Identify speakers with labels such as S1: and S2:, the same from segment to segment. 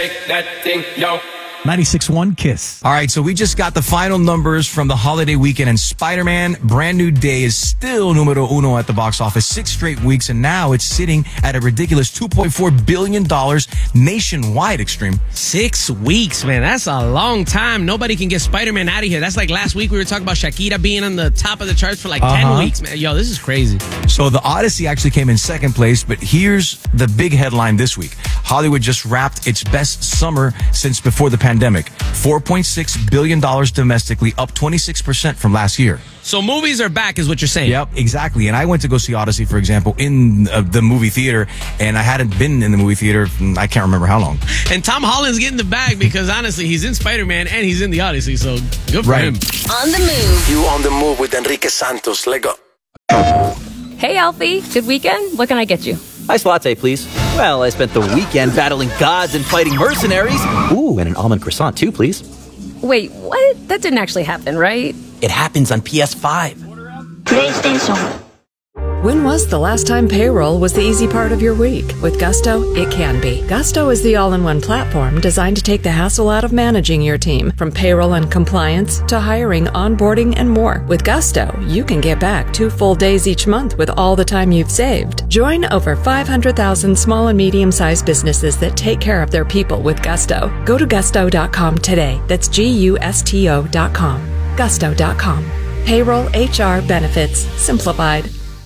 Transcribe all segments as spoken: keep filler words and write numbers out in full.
S1: Take that thing, yo.
S2: ninety-six point one Kiss.
S3: All right, so we just got the final numbers from the holiday weekend, and Spider-Man Brand New Day is still numero uno at the box office, six straight weeks, and now it's sitting at a ridiculous two point four billion dollars nationwide, Extreme.
S4: Six weeks, man. That's a long time. Nobody can get Spider-Man out of here. That's like last week we were talking about Shakira being on the top of the charts for like
S3: Uh-huh.
S4: ten weeks, man. Yo, this is crazy.
S3: So the Odyssey actually came in second place, but here's the big headline this week. Hollywood just wrapped its best summer since before the pandemic. four point six billion dollars domestically, up twenty-six percent from last year.
S4: So movies are back is what you're saying.
S3: Yep, exactly. And I went to go see Odyssey, for example, in uh, the movie theater, and I hadn't been in the movie theater, in, I can't remember how long.
S4: And Tom Holland's getting the bag because honestly, he's in Spider-Man and he's in the Odyssey, so good for
S3: Right.
S4: him.
S5: On the move.
S1: You on the move with Enrique Santos. Let go.
S6: Hey, Alfie. Good weekend? What can I get you?
S7: Iced latte, please. Well, I spent the weekend battling gods and fighting mercenaries. Ooh, and an almond croissant, too, please.
S6: Wait, what? That didn't actually happen, right?
S7: It happens on P S five.
S5: PlayStation.
S8: When was the last time payroll was the easy part of your week? With Gusto, it can be. Gusto is the all-in-one platform designed to take the hassle out of managing your team, from payroll and compliance to hiring, onboarding, and more. With Gusto, you can get back two full days each month with all the time you've saved. Join over five hundred thousand small and medium-sized businesses that take care of their people with Gusto. Go to gusto dot com today. That's G U S T O dot com. gusto dot com. Payroll, H R, benefits, simplified.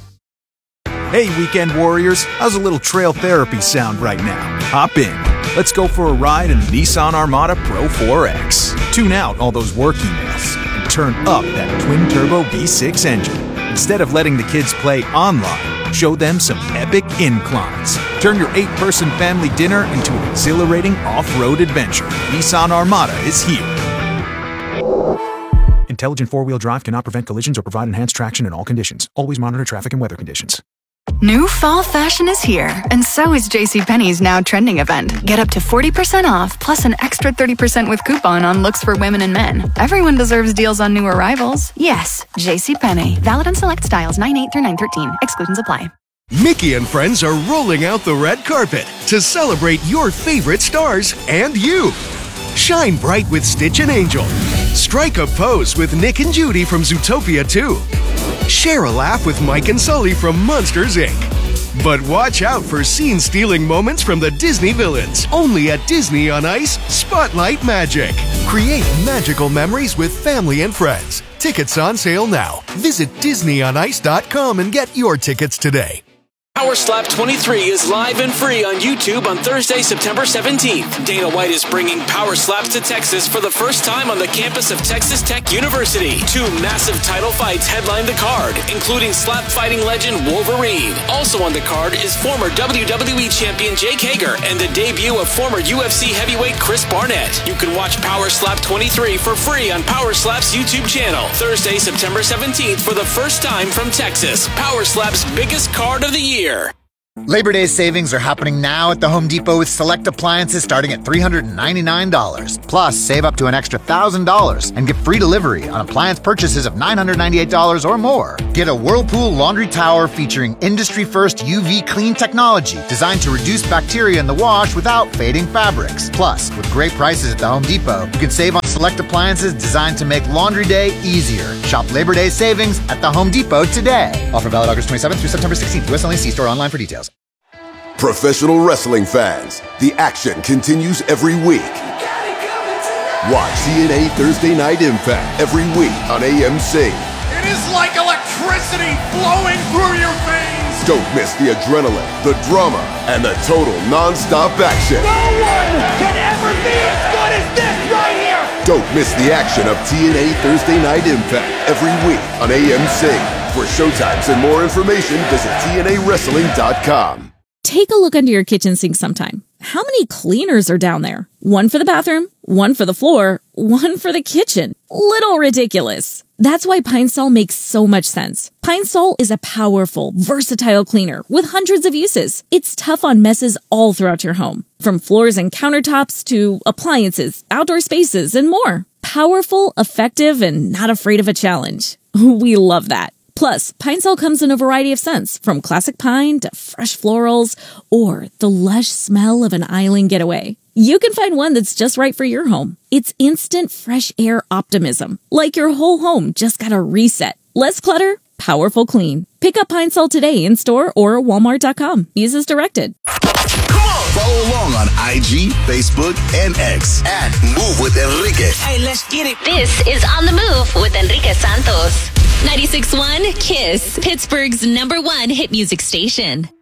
S9: Hey, weekend warriors, how's a little trail therapy sound right now? Hop in. Let's go for a ride in the Nissan Armada Pro four X. Tune out all those work emails and turn up that twin-turbo V six engine. Instead of letting the kids play online, show them some epic inclines. Turn your eight-person family dinner into an exhilarating off-road adventure. Nissan Armada is here. Intelligent four-wheel drive cannot prevent collisions or provide enhanced traction in all conditions. Always monitor traffic and weather conditions.
S10: New fall fashion is here, and so is JCPenney's Now Trending event. Get up to forty percent off, plus an extra thirty percent with coupon on looks for women and men. Everyone deserves deals on new arrivals. Yes, JCPenney. Valid on select styles nine eight through nine thirteen. Exclusions apply.
S11: Mickey and friends are rolling out the red carpet to celebrate your favorite stars and you. Shine bright with Stitch and Angel. Strike a pose with Nick and Judy from Zootopia two. Share a laugh with Mike and Sully from Monsters, Incorporated. But watch out for scene-stealing moments from the Disney villains. Only at Disney on Ice, Spotlight Magic. Create magical memories with family and friends. Tickets on sale now. Visit disney on ice dot com and get your tickets today.
S12: Power Slap twenty-three is live and free on YouTube on Thursday, September seventeenth. Dana White is bringing Power Slaps to Texas for the first time on the campus of Texas Tech University. Two massive title fights headline the card, including slap fighting legend Wolverine. Also on the card is former W W E champion Jake Hager and the debut of former U F C heavyweight Chris Barnett. You can watch Power Slap twenty-three for free on Power Slap's YouTube channel. Thursday, September seventeenth for the first time from Texas. Power Slap's biggest card of the year.
S13: Labor Day savings are happening now at the Home Depot with select appliances starting at three hundred ninety-nine dollars. Plus, save up to an extra one thousand dollars and get free delivery on appliance purchases of nine hundred ninety-eight dollars or more. Get a Whirlpool laundry tower featuring industry-first U V clean technology designed to reduce bacteria in the wash without fading fabrics. Plus, with great prices at the Home Depot, you can save on select appliances designed to make laundry day easier. Shop Labor Day savings at the Home Depot today. Offer valid August twenty-seventh through September sixteenth. U S only. See store online for details.
S14: Professional wrestling fans, the action continues every week. Watch T N A Thursday Night Impact every week on A M C.
S15: It is like electricity flowing through your veins.
S14: Don't miss the adrenaline, the drama, and the total non-stop action.
S15: No one can ever be as good as this right here.
S14: Don't miss the action of T N A Thursday Night Impact every week on A M C. For showtimes and more information, visit T N A wrestling dot com.
S16: Take a look under your kitchen sink sometime. How many cleaners are down there? One for the bathroom, one for the floor, one for the kitchen. Little ridiculous. That's why Pine Sol makes so much sense. Pine Sol is a powerful, versatile cleaner with hundreds of uses. It's tough on messes all throughout your home, from floors and countertops to appliances, outdoor spaces, and more. Powerful, effective, and not afraid of a challenge. We love that. Plus, Pine Sol comes in a variety of scents, from classic pine to fresh florals or the lush smell of an island getaway. you can find one that's just right for your home. It's instant fresh air optimism, like your whole home just got a reset. Less clutter, powerful clean. Pick up Pine Sol today in store or walmart dot com. Use as directed.
S17: Follow along on I G, Facebook, and X at Move with Enrique.
S5: Hey, let's get it. This is On the Move with Enrique Santos. ninety-six point one KISS, Pittsburgh's number one hit music station.